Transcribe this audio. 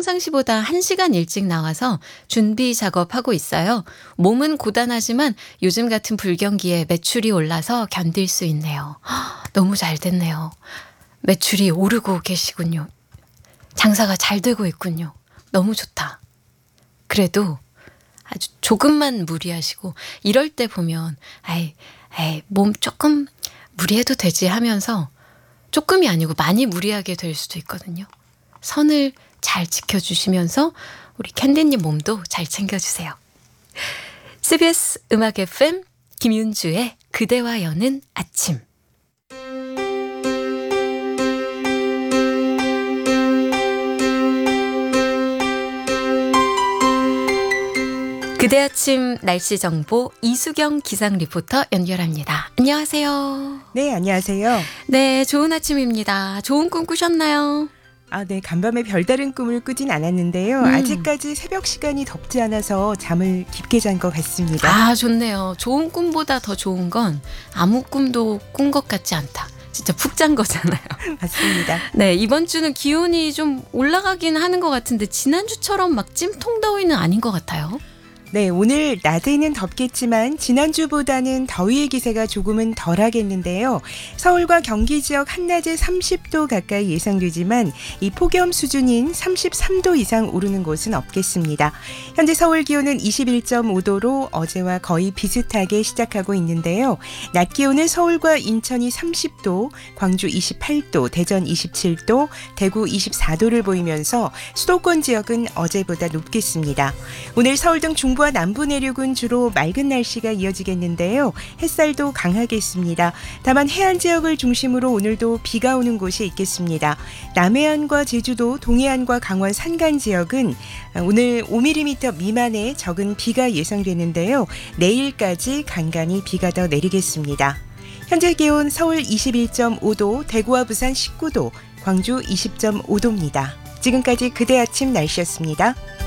평상시보다 1시간 일찍 나와서 준비 작업하고 있어요. 몸은 고단하지만 요즘 같은 불경기에 매출이 올라서 견딜 수 있네요. 너무 잘 됐네요. 매출이 오르고 계시군요. 장사가 잘 되고 있군요. 너무 좋다. 그래도 아주 조금만 무리하시고 이럴 때 보면 몸 조금 무리해도 되지 하면서 조금이 아니고 많이 무리하게 될 수도 있거든요. 선을 잘 지켜주시면서 우리 캔디님 몸도 잘 챙겨주세요. CBS 음악 FM 김윤주의 그대와 여는 아침. 그대 아침 날씨 정보 이수경 기상 리포터 연결합니다. 안녕하세요. 네, 안녕하세요. 네, 좋은 아침입니다. 좋은 꿈 꾸셨나요? 네, 간밤에 별다른 꿈을 꾸진 않았는데요. 아직까지 새벽 시간이 덥지 않아서 잠을 깊게 잔 것 같습니다. 좋네요. 좋은 꿈보다 더 좋은 건 아무 꿈도 꾼 것 같지 않다. 진짜 푹 잔 거잖아요. 맞습니다. 네, 이번 주는 기온이 좀 올라가긴 하는 것 같은데 지난주처럼 막 찜통더위는 아닌 것 같아요. 네, 오늘 낮에는 덥겠지만 지난주보다는 더위의 기세가 조금은 덜하겠는데요. 서울과 경기 지역 한낮에 30도 가까이 예상되지만 이 폭염 수준인 33도 이상 오르는 곳은 없겠습니다. 현재 서울 기온은 21.5도로 어제와 거의 비슷하게 시작하고 있는데요. 낮 기온은 서울과 인천이 30도, 광주 28도, 대전 27도, 대구 24도를 보이면서 수도권 지역은 어제보다 높겠습니다. 오늘 서울 등 중부 남부 내륙은 주로 맑은 날씨가 이어지겠는데요. 햇살도 강하겠습니다. 다만 해안 지역을 중심으로 오늘도 비가 오는 곳이 있겠습니다. 남해안과 제주도, 동해안과 강원 산간 지역은 오늘 5mm 미만의 적은 비가 예상되는데요. 내일까지 간간히 비가 더 내리겠습니다. 현재 기온 서울 21.5도, 대구와 부산 19도, 광주 20.5도입니다. 지금까지 그대 아침 날씨였습니다.